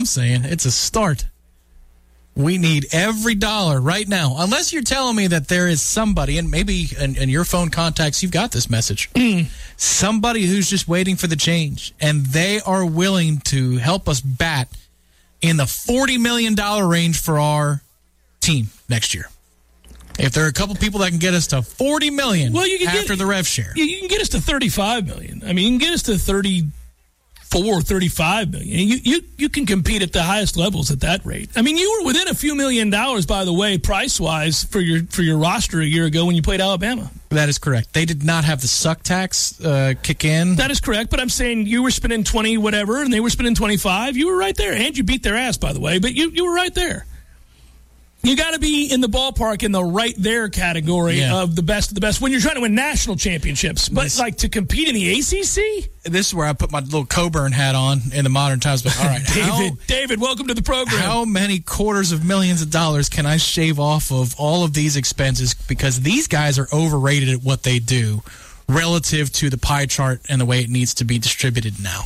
saying. It's a start. We need every dollar right now. Unless you're telling me that there is somebody, and maybe in your phone contacts, you've got this message. Somebody who's just waiting for the change, and they are willing to help us bat in the $40 million range for our team next year. If there are a couple people that can get us to $40 million after the rev share. You can get us to $35 million. I mean, you can get us to $34, $35 million. You can compete at the highest levels at that rate. I mean, you were within a few $1 million, by the way, price-wise for your roster a year ago when you played Alabama. That is correct. They did not have the suck tax kick in. That is correct, but I'm saying you were spending 20 whatever, and they were spending 25. You were right there, and you beat their ass, by the way, but you were right there. You got to be in the ballpark in the right there category of the best of the best when you're trying to win national championships. But like to compete in the ACC? This is where I put my little Coburn hat on in the modern times. But all right, David, welcome to the program. How many quarters of millions of dollars can I shave off of all of these expenses? Because these guys are overrated at what they do relative to the pie chart and the way it needs to be distributed now.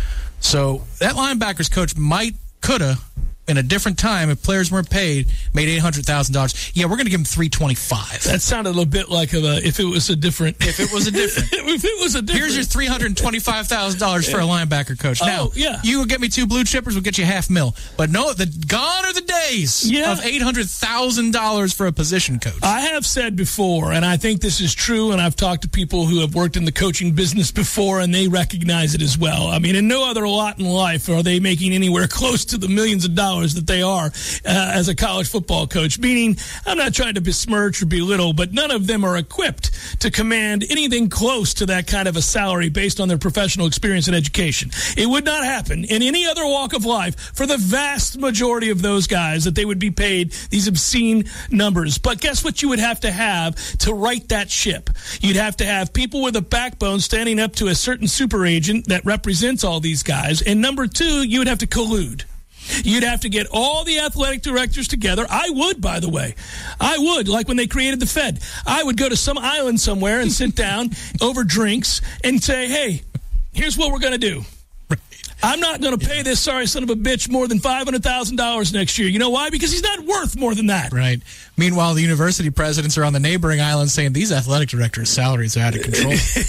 So that linebackers coach coulda, in a different time, if players weren't paid, made $800,000. Yeah, we're going to give him $325. That sounded a bit like if it was a different. If it was a different. Here's your $325,000 for a linebacker coach. Now, you will get me two blue chippers, we'll get you $500,000. But no, gone are the days of $800,000 for a position coach. I have said before, and I think this is true, and I've talked to people who have worked in the coaching business before, and they recognize it as well. I mean, in no other lot in life are they making anywhere close to the millions of dollars that they are as a college football coach, meaning I'm not trying to besmirch or belittle, but none of them are equipped to command anything close to that kind of a salary based on their professional experience and education. It would not happen in any other walk of life for the vast majority of those guys that they would be paid these obscene numbers. But guess what you would have to right that ship? You'd have to have people with a backbone standing up to a certain super agent that represents all these guys. And number two, you would have to collude. You'd have to get all the athletic directors together. I would, by the way. I would, like when they created the Fed. I would go to some island somewhere and sit down over drinks and say, hey, here's what we're going to do. I'm not going to pay this sorry son of a bitch more than $500,000 next year. You know why? Because he's not worth more than that. Right. Meanwhile, the university presidents are on the neighboring island saying these athletic directors' salaries are out of control.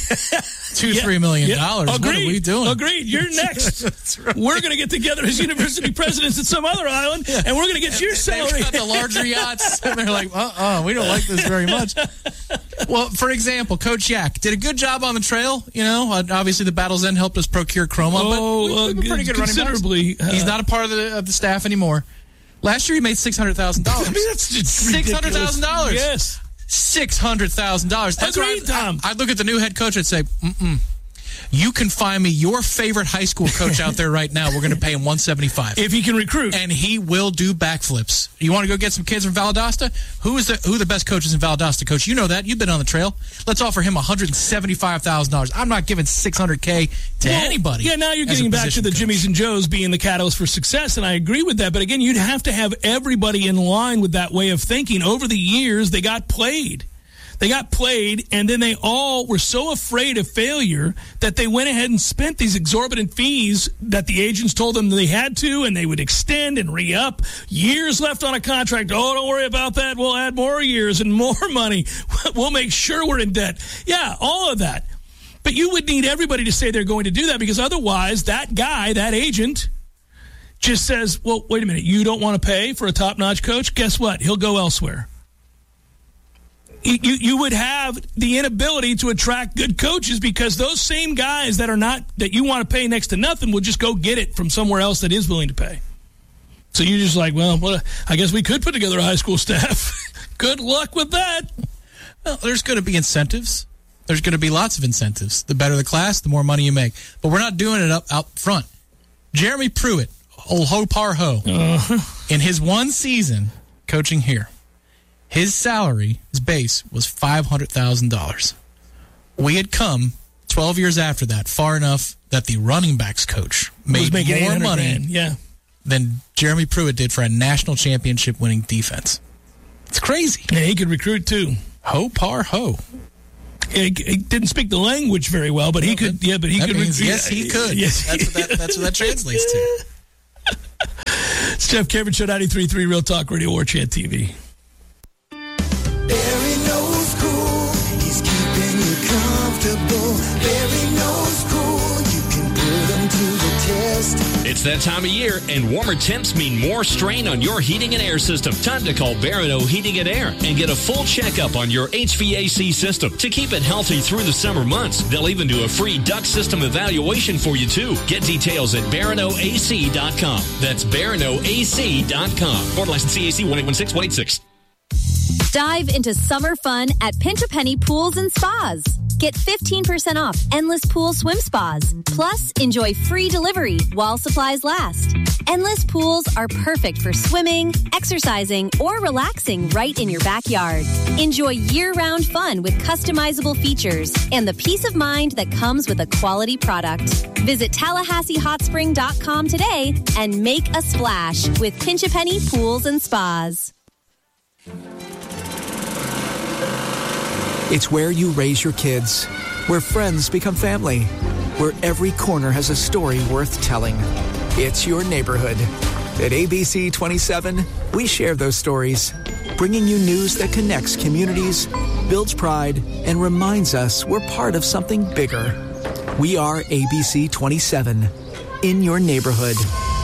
$2-3 million. What are we doing? Agreed. You're next. That's right. We're going to get together as university presidents at some other island, and we're going to get your salary. They've got the larger yachts, and they're like, we don't like this very much. Well, for example, Coach Yak did a good job on the trail. You know, obviously the Battle's End helped us procure Chroma, but we've been pretty good running backs. He's not a part of the staff anymore. Last year he made $600,000. I mean, that's just $600,000. Yes. $600,000. Agreed, Tom. I'd look at the new head coach and say, you can find me your favorite high school coach out there right now. We're going to pay him $175 if he can recruit, and he will do backflips. You want to go get some kids from Valdosta? Who are the best coaches in Valdosta, Coach? You know that. You've been on the trail. Let's offer him $175,000. I'm not giving $600K to anybody. Yeah, now you're getting back to the Jimmys and Joes being the catalyst for success, and I agree with that. But again, you'd have to have everybody in line with that way of thinking. Over the years, they got played. And then they all were so afraid of failure that they went ahead and spent these exorbitant fees that the agents told them they had to, and they would extend and re-up. Years left on a contract. Oh, don't worry about that. We'll add more years and more money. We'll make sure we're in debt. Yeah, all of that. But you would need everybody to say they're going to do that, because otherwise that guy, that agent, just says, well, wait a minute, you don't want to pay for a top-notch coach? Guess what? He'll go elsewhere. You would have the inability to attract good coaches, because those same guys that you want to pay next to nothing will just go get it from somewhere else that is willing to pay. So you're just like, well, I guess we could put together a high school staff. Good luck with that. Well, there's going to be incentives. There's going to be lots of incentives. The better the class, the more money you make. But we're not doing it out front. Jeremy Pruitt, old Ho Par Ho, in his one season coaching here, his salary, his base, was $500,000. We had come 12 years after that, far enough that the running backs coach made more money than Jeremy Pruitt did for a national championship winning defense. It's crazy. Yeah, he could recruit too. Ho Par Ho. He didn't speak the language very well, but he could. Yeah, but he could. Yes, he could. Yes, that's what that translates to. It's Jeff Cameron Show, 93.3 Real Talk Radio, War Chant TV. Barry knows cool. He's keeping you comfortable. Barry knows cool. You can put him to the test. It's that time of year, and warmer temps mean more strain on your heating and air system. Time to call Barano Heating and Air and get a full checkup on your HVAC system to keep it healthy through the summer months. They'll even do a free duct system evaluation for you, too. Get details at BaranoAC.com. That's BaranoAC.com. Board license CAC 1816186. Dive into summer fun at Pinch A Penny Pools and Spas. Get 15% off Endless Pool Swim Spas. Plus, enjoy free delivery while supplies last. Endless Pools are perfect for swimming, exercising, or relaxing right in your backyard. Enjoy year-round fun with customizable features and the peace of mind that comes with a quality product. Visit TallahasseeHotSpring.com today and make a splash with Pinch A Penny Pools and Spas. It's where you raise your kids, where friends become family, where every corner has a story worth telling. It's your neighborhood. At ABC 27, we share those stories, bringing you news that connects communities, builds pride, and reminds us we're part of something bigger. We are ABC 27, in your neighborhood.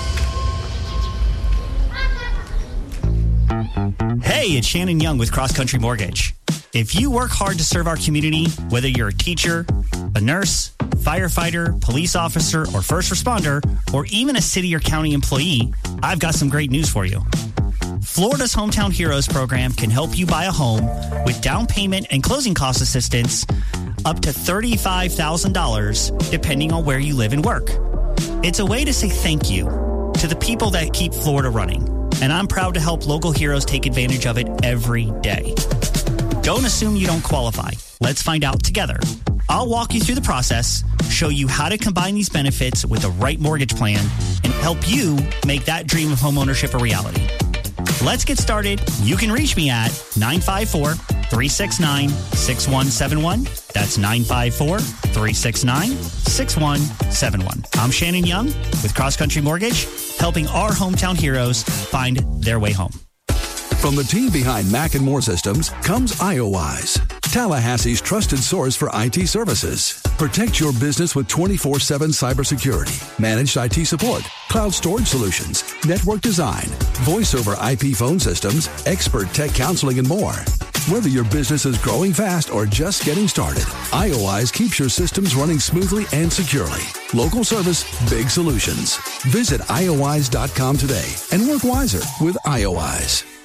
Hey, it's Shannon Young with Cross Country Mortgage. If you work hard to serve our community, whether you're a teacher, a nurse, firefighter, police officer, or first responder, or even a city or county employee, I've got some great news for you. Florida's Hometown Heroes program can help you buy a home with down payment and closing cost assistance up to $35,000, depending on where you live and work. It's a way to say thank you to the people that keep Florida running, and I'm proud to help local heroes take advantage of it every day. Don't assume you don't qualify. Let's find out together. I'll walk you through the process, show you how to combine these benefits with the right mortgage plan, and help you make that dream of homeownership a reality. Let's get started. You can reach me at 954-369-6171. That's 954-369-6171. I'm Shannon Young with Cross Country Mortgage, helping our hometown heroes find their way home. From the team behind Mac and More Systems comes IOWise, Tallahassee's trusted source for IT services. Protect your business with 24/7 cybersecurity, managed IT support, cloud storage solutions, network design, voice over IP phone systems, expert tech counseling, and more. Whether your business is growing fast or just getting started, IOWise keeps your systems running smoothly and securely. Local service, big solutions. Visit IOWise.com today and work wiser with IOWise.